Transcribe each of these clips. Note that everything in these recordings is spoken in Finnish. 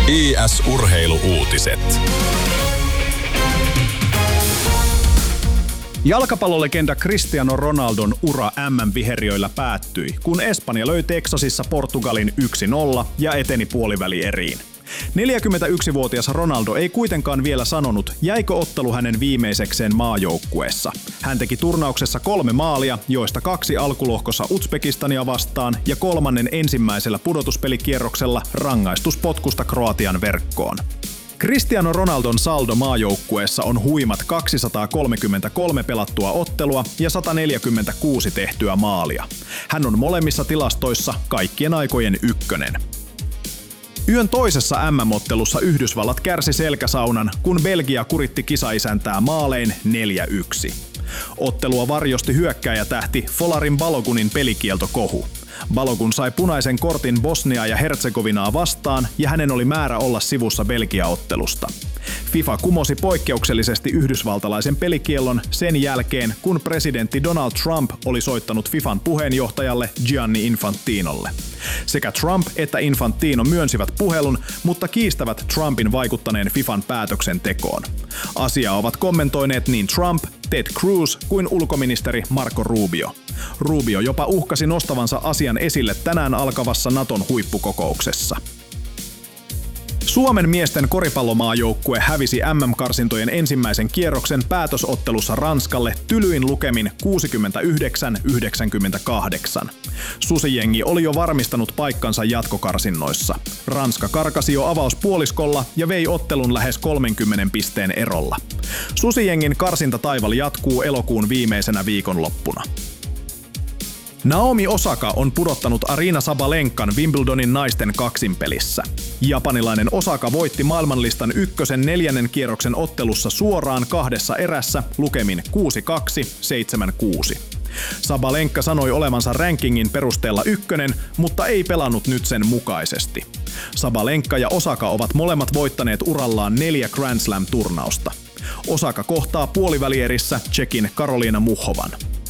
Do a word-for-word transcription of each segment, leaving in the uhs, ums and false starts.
I S-urheiluuutiset. Jalkapallolegenda Cristiano Ronaldon ura M M-viheriöillä päättyi, kun Espanja löi Texasissa Portugalin yksi nolla ja eteni puolivälieriin. neljäkymmentäyksivuotias Ronaldo ei kuitenkaan vielä sanonut, jäikö ottelu hänen viimeisekseen maajoukkueessa. Hän teki turnauksessa kolme maalia, joista kaksi alkulohkossa Uzbekistania vastaan ja kolmannen ensimmäisellä pudotuspelikierroksella rangaistuspotkusta Kroatian verkkoon. Cristiano Ronaldon saldo maajoukkueessa on huimat kaksisataakolmekymmentäkolme pelattua ottelua ja sata neljäkymmentäkuusi tehtyä maalia. Hän on molemmissa tilastoissa kaikkien aikojen ykkönen. Yön toisessa M M-ottelussa Yhdysvallat kärsi selkäsaunan, kun Belgia kuritti kisaisäntää maalein neljä yksi. Ottelua varjosti hyökkääjätähti Folarin Balogunin pelikieltokohu. Balogun sai punaisen kortin Bosnia ja Herzegovinaa vastaan ja hänen oli määrä olla sivussa Belgia-ottelusta. FIFA kumosi poikkeuksellisesti yhdysvaltalaisen pelikiellon sen jälkeen, kun presidentti Donald Trump oli soittanut FIFAn puheenjohtajalle Gianni Infantinolle. Sekä Trump että Infantino myönsivät puhelun, mutta kiistävät Trumpin vaikuttaneen FIFAn päätöksentekoon. Asiaa ovat kommentoineet niin Trump, Ted Cruz kuin ulkoministeri Marco Rubio. Rubio jopa uhkasi nostavansa asian esille tänään alkavassa Naton huippukokouksessa. Suomen miesten koripallomaajoukkue hävisi M M-karsintojen ensimmäisen kierroksen päätösottelussa Ranskalle tylyin lukemin kuusikymmentäyhdeksän yhdeksänkymmentäkahdeksan. Susijengi oli jo varmistanut paikkansa jatkokarsinnoissa. Ranska karkasi jo avauspuoliskolla ja vei ottelun lähes kolmenkymmenen pisteen erolla. Susijengin karsintataival jatkuu elokuun viimeisenä viikonloppuna. Naomi Osaka on pudottanut Aryna Sabalenkan Wimbledonin naisten kaksinpelissä. Japanilainen Osaka voitti maailmanlistan ykkösen neljännen kierroksen ottelussa suoraan kahdessa erässä lukemin kuusi kaksi seitsemän kuusi. Sabalenka sanoi olevansa rankingin perusteella ykkönen, mutta ei pelannut nyt sen mukaisesti. Sabalenka ja Osaka ovat molemmat voittaneet urallaan neljä Grand Slam-turnausta. Osaka kohtaa puolivälierissä Tšekin Karolina Muchovan.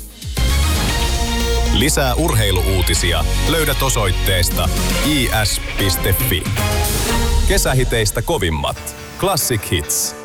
Lisää urheiluuutisia löydät osoitteesta i s piste f i. Kesähiteistä kovimmat. Classic Hits.